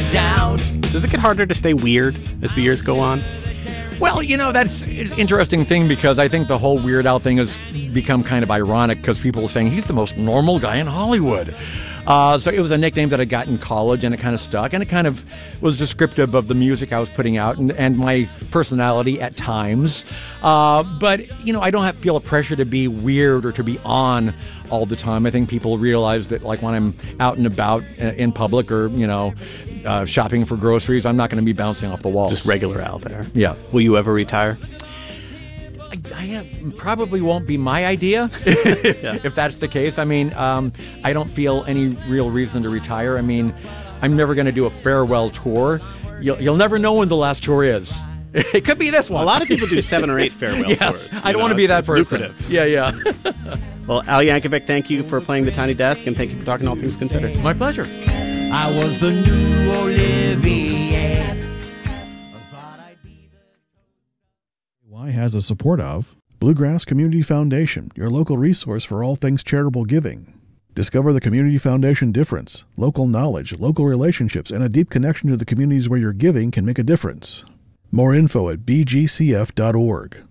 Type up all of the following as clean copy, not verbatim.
doubt. Does it get harder to stay weird as the years go on? Well, that's an interesting thing because I think the whole Weird Al thing has become kind of ironic because people are saying he's the most normal guy in Hollywood. So it was a nickname that I got in college, and it kind of stuck, and it kind of was descriptive of the music I was putting out and my personality at times. But, I don't feel a pressure to be weird or to be on all the time. I think people realize that, like, when I'm out and about in public or, shopping for groceries, I'm not going to be bouncing off the walls. Just regular Al there. Yeah. Will you ever retire? Probably won't be my idea if that's the case. I mean, I don't feel any real reason to retire. I mean, I'm never going to do a farewell tour. You'll never know when the last tour is. It could be this one. A lot of people do 7 or 8 farewell tours. I don't want to be that person. Lucrative. Yeah. Well, Al Yankovic, thank you for playing the Tiny Desk, and thank you for talking All Things Considered. My pleasure. I was the new Olivier. Y has a support of Bluegrass Community Foundation, your local resource for all things charitable giving. Discover the Community Foundation difference. Local knowledge, local relationships, and a deep connection to the communities where your giving can make a difference. More info at bgcf.org.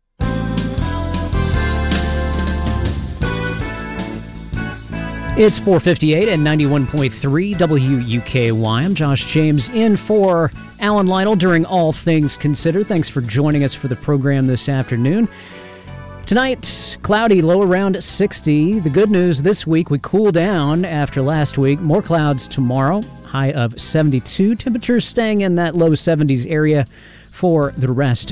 It's 4:58 and 91.3 WUKY. I'm Josh James in for Alan Lytle during All Things Considered. Thanks for joining us for the program this afternoon. Tonight, cloudy, low around 60. The good news this week, we cool down after last week. More clouds tomorrow, high of 72. Temperatures staying in that low 70s area for the rest